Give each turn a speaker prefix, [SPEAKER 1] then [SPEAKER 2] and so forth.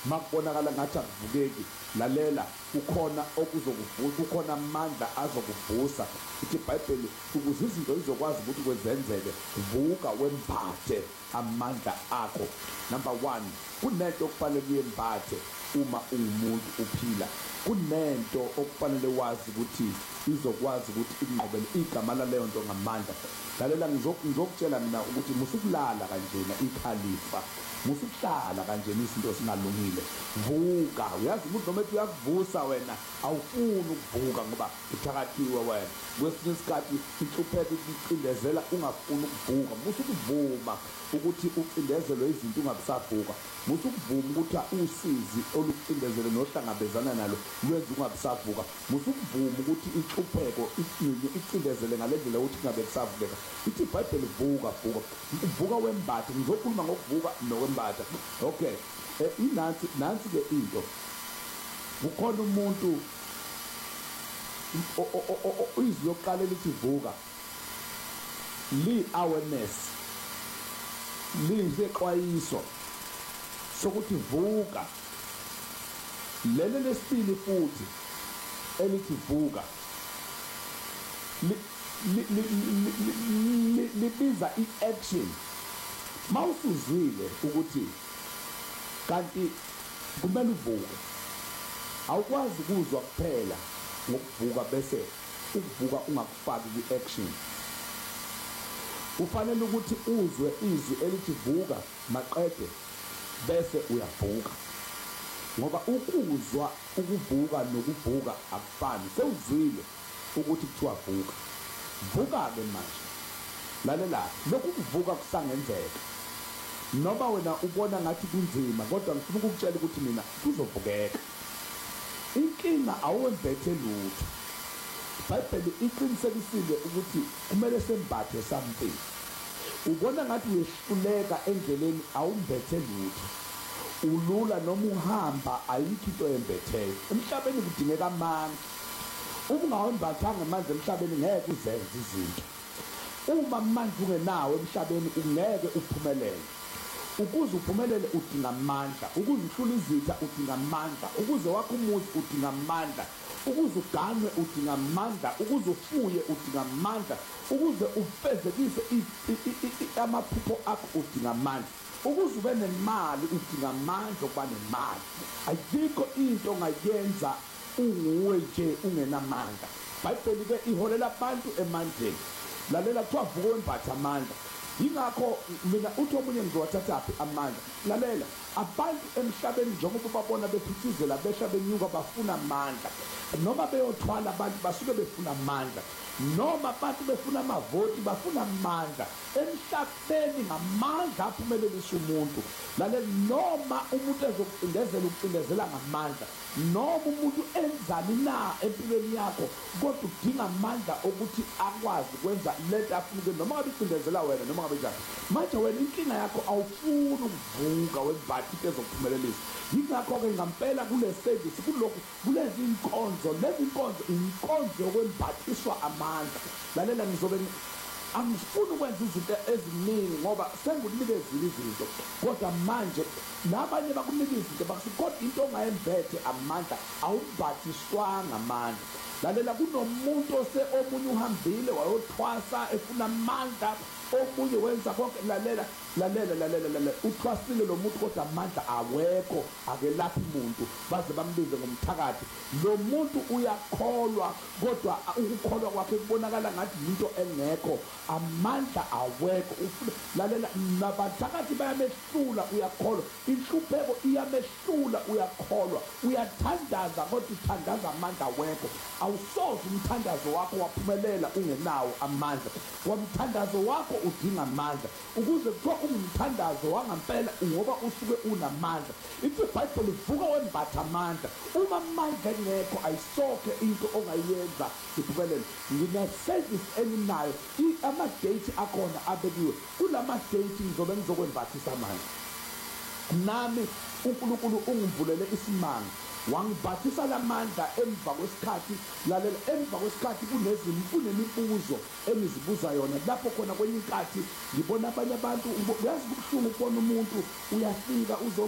[SPEAKER 1] makubonakala ngathi akuvukeki, lalela, kukhona okuzokuvusa, kukhona amandla azokuvusa. Ithi iBhayibheli ukuze izinto izokwazi ukuthi kwezenzeke, vuka wembathe amandla akho. Number 1, kunento okufanele uyembathe uma uwumuntu uphila. Kunento okufanele wazi ukuthi izokwazi ukuthi inqobele igama laleyo nto ngamandla. Lalela, ngizokutshela mina ukuthi musukulala kanjena ikhalifa, musuhlala kanjena izinto singalungile. Vuka, uyazi ukuthi noma ethi uyakuvusa wena awufuni ukuvuka ngoba uthakathiwe wena. Kwesinye isikhathi inhlupheko ikucindezela ungafuni ukuvuka. Musukuvuma ukuthi ucindezelwe izinto ungabisavuka. Musukuvuma ukuthi usizi olucindezele nohlangabezana nalo lwenza ungabisavuka. Musukuvuma ukuthi inhlupheko icindezele ngale ndlela ukuthi kungabe kusavukeka. Ithi iBhayibheli vuka, vuka wembathe. Ngizokhuluma ngokuvuka nokwembatha. Okay, nansi ke into. Kukhona umuntu izwi lokuqala lithi vuka, li-awareness, liyisexwayiso sokuthi vuka. Lelo lesibili futhi elithi vuka libiza i-action. Mawusuzwile ukuthi kanti kumele uvuke, awukwazi ukuzwa kuphela ngokuvuka bese ukuvuka ungakufaki kwi-action. Kufanele ukuthi uzwe izwi elithi vuka maqede bese uyavuka, ngoba ukuzwa ukuvuka nokuvuka akufani. Sewuzwile ukuthi kuthiwa vuka, vuka-ke manje. Lalela, lokhu kuvuka kusangenzeka noma wena ubona ngathi kunzima, kodwa ngifuna ukukutshela ukuthi mina kuzovukeka. Inkinga awuwembethe lutho. iBhayibheli iqinisekisile ukuthi kumele sembathe something. Ubona ngathi uyehluleka endleleni, awumbethe lutho. Ulula noma uhamba, ayikho into oyembetheyo. Emhlabeni kudingeka amandla. Uma ungawembathanga amandla emhlabeni ngeke uzenze izinto. Uma amandla ungenawo emhlabeni ungeke uphumelele. Ukuze uphumelele udinga amandla, ukuze uhlule izitha udinga amandla, ukuze wakhe umuzi udinga amandla, ukuze uganwe udinga amandla, ukuze ufuye udinga amandla, ukuze ufezekise amaphupho akho udinga amandla, ukuze ube nemali udinga amandla okuba nemali. Ayikho into ongayenza unguwe nje ungenamandla. iBhayibheli ke iholela abantu emandleni. Lalela, kuthiwa vuka wembathe amandla. Yingakho mina uthi omunye ngizowathathaphi amandla. Lalela, abantu emhlabeni njengoba babona bephithizela behla benyuka bafuna amandla, noma beyothwala abantu basuke befuna amandla, noma abantu befuna amavoti bafuna amandla. Emhlabeni ngamandla aphumelelisa umuntu. Lalela, noma umuntu ucindezela ngamandla, noma umuntu enzani na empilweni yakho, kodwa udinga amandla ukuthi akwazi ukwenza lento afuna ukwenza, noma ngabe icindezela wena noma ngabe njani. Manje wena inkinga yakho awufuni ukuvuka wembathe into ezokuphumelelisa. Yingakho-ke ngampela kule service kulezi inkonzo, lezi inkonzo yokwembathiswa amandla. Lalela, angifuni ukwenza izinto eziningi ngoba sengikunikezile izinto, kodwa manje nabanye bakunika izinto bakuthi kodwa into ongayembethe amandla, awumbathiswanga amandla. Lalela, kunomuntu omunye uhambile wayothwasa efuna amandla, omunye wenza konke. Lalela, uthwasile lo muntu kodwa amandla awekho, akelaphi umuntu, baze bambize ngomthakathi. Lo muntu uyakholwa kodwa ukukholwa kwakhe kubonakala ngathi into engekho, amandla awekho. Lalela, nabathakathi bayamehlula, uyakholwa. Inhlupheko iyamehlula, uyakholwa. Uyathandaza kodwa uthandaza amandla awekho. Awusoze umthandazo wakho waphumelela ungenawo amandla. Wamthandazo wakho udinga amandla ukuze kuthiwa ungumthandazo wangampela ngoba usuke unamandla. Ithi iBhayibheli vuka wembatha amandla. Uma amandla engekho ayisokhe into ongayenza iphumelele. Ngine-service enginayo, ama-date akhona abekiwe. Kulama-date ngizobe ngizokwembathisa amandla. Nami uNkulunkulu ungivulele isimanga, wangibhathisa lamandla emva kwesikhathi. Lalela, emva kwesikhathi kunemibuzo engizibuza yona, lapho khona kwenye inkathi ngibona abanye abantu. Uyazi kubuhlungu ukubona umuntu uyafika